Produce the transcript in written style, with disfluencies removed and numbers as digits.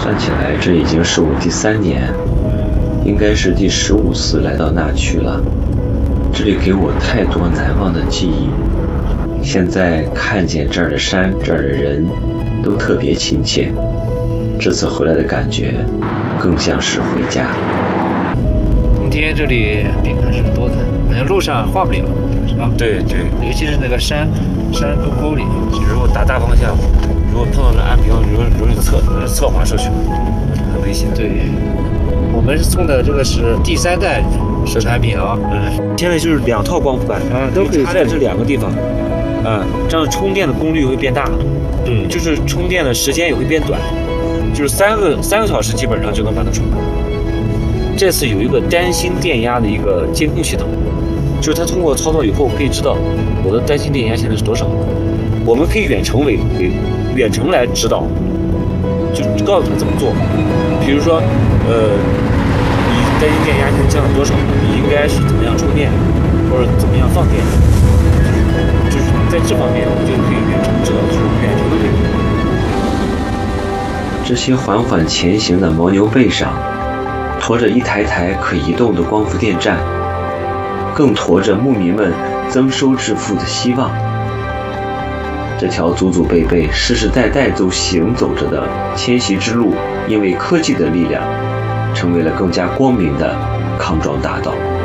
算起来，这已经是我第3年，应该是第15次来到那区了。这里给我太多难忘的记忆。现在看见这儿的山，这儿的人，都特别亲切。这次回来的感觉，更像是回家。 冬天这里并不是多的，好像路上画不了，是吧？ 对对， 尤其是那个山沟沟里， 如果打大方向，如果碰到那岸边，容易侧滑出去，很危险。 对，我们送的这个是第3代产品啊。 现在就是2套光伏板都可以插在这2个地方，这样充电的功率会变大，就是充电的时间也会变短，就是3个小时基本上就能把它充满。这次有一个单芯电压的一个监控系统，就是它通过操作以后可以知道我的单芯电压现在是多少，我们可以远程来指导，就告诉他怎么做。比如说，你单芯电压现在降了多少，你应该是怎么样充电，或者怎么样放电，就是在这方面我们就可以远程指导，就是远程的这个。 这些缓缓前行的牦牛背上，驮着一台台可移动的光伏电站，更驮着牧民们增收致富的希望。这条祖祖辈辈、世世代代都行走着的迁徙之路，因为科技的力量，成为了更加光明的康庄大道。